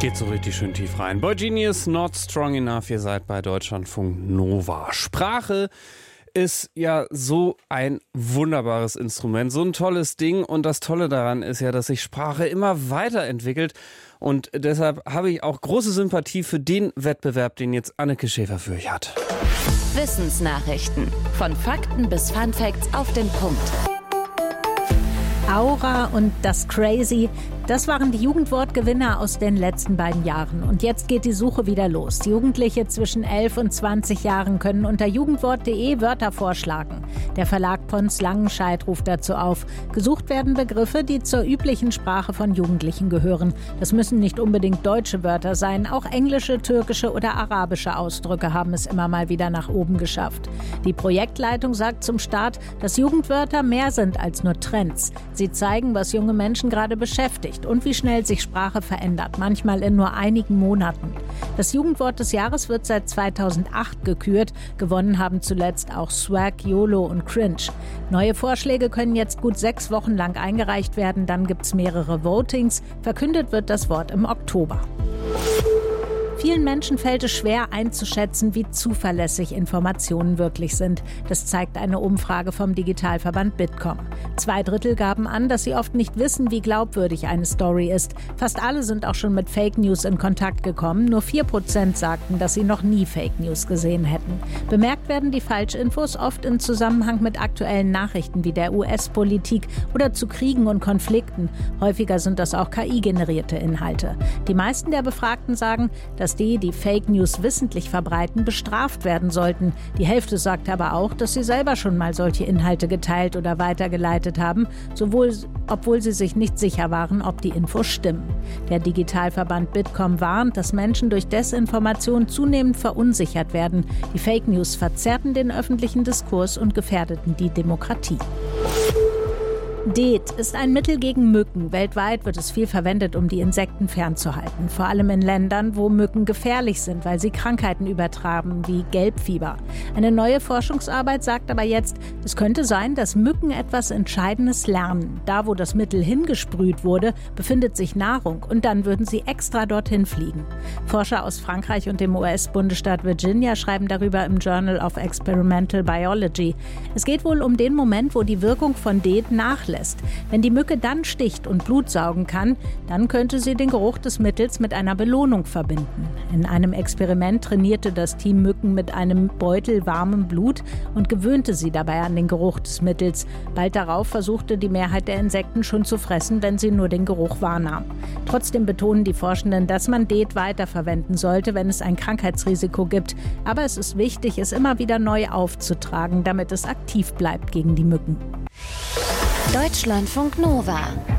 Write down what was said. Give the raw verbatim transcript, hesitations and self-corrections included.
Geht so richtig schön tief rein. Boy Genius, Not Strong Enough. Ihr seid bei Deutschlandfunk Nova. Sprache ist ja so ein wunderbares Instrument, so ein tolles Ding. Und das Tolle daran ist ja, dass sich Sprache immer weiterentwickelt. Und deshalb habe ich auch große Sympathie für den Wettbewerb, den jetzt Anneke Schäfer für euch hat. Wissensnachrichten. Von Fakten bis Funfacts auf den Punkt. Aura und das Crazy, das waren die Jugendwortgewinner aus den letzten beiden Jahren. Und jetzt geht die Suche wieder los. Jugendliche zwischen elf und zwanzig Jahren können unter jugendwort punkt de Wörter vorschlagen. Der Verlag Pons Langenscheidt ruft dazu auf. Gesucht werden Begriffe, die zur üblichen Sprache von Jugendlichen gehören. Das müssen nicht unbedingt deutsche Wörter sein. Auch englische, türkische oder arabische Ausdrücke haben es immer mal wieder nach oben geschafft. Die Projektleitung sagt zum Start, dass Jugendwörter mehr sind als nur Trends. Sie zeigen, was junge Menschen gerade beschäftigt und wie schnell sich Sprache verändert, manchmal in nur einigen Monaten. Das Jugendwort des Jahres wird seit zweitausendacht gekürt. Gewonnen haben zuletzt auch Swag, YOLO und Cringe. Neue Vorschläge können jetzt gut sechs Wochen lang eingereicht werden. Dann gibt es mehrere Votings. Verkündet wird das Wort im Oktober. Vielen Menschen fällt es schwer einzuschätzen, wie zuverlässig Informationen wirklich sind. Das zeigt eine Umfrage vom Digitalverband Bitkom. Zwei Drittel gaben an, dass sie oft nicht wissen, wie glaubwürdig eine Story ist. Fast alle sind auch schon mit Fake News in Kontakt gekommen. Nur vier Prozent sagten, dass sie noch nie Fake News gesehen hätten. Bemerkt werden die Falschinfos oft in Zusammenhang mit aktuellen Nachrichten wie der U S-Politik oder zu Kriegen und Konflikten. Häufiger sind das auch K I-generierte Inhalte. Die meisten der Befragten sagen, dass die, die Fake News wissentlich verbreiten, bestraft werden sollten. Die Hälfte sagt aber auch, dass sie selber schon mal solche Inhalte geteilt oder weitergeleitet haben, sowohl, obwohl sie sich nicht sicher waren, ob die Infos stimmen. Der Digitalverband Bitkom warnt, dass Menschen durch Desinformation zunehmend verunsichert werden. Die Fake News verzerrten den öffentlichen Diskurs und gefährdeten die Demokratie. DEET ist ein Mittel gegen Mücken. Weltweit wird es viel verwendet, um die Insekten fernzuhalten. Vor allem in Ländern, wo Mücken gefährlich sind, weil sie Krankheiten übertragen, wie Gelbfieber. Eine neue Forschungsarbeit sagt aber jetzt, es könnte sein, dass Mücken etwas Entscheidendes lernen. Da, wo das Mittel hingesprüht wurde, befindet sich Nahrung und dann würden sie extra dorthin fliegen. Forscher aus Frankreich und dem U S-Bundesstaat Virginia schreiben darüber im Journal of Experimental Biology. Es geht wohl um den Moment, wo die Wirkung von DEET nachlässt. Wenn die Mücke dann sticht und Blut saugen kann, dann könnte sie den Geruch des Mittels mit einer Belohnung verbinden. In einem Experiment trainierte das Team Mücken mit einem Beutel warmem Blut und gewöhnte sie dabei an den Geruch des Mittels. Bald darauf versuchte die Mehrheit der Insekten schon zu fressen, wenn sie nur den Geruch wahrnahm. Trotzdem betonen die Forschenden, dass man DEET weiterverwenden sollte, wenn es ein Krankheitsrisiko gibt. Aber es ist wichtig, es immer wieder neu aufzutragen, damit es aktiv bleibt gegen die Mücken. Deutschlandfunk Nova.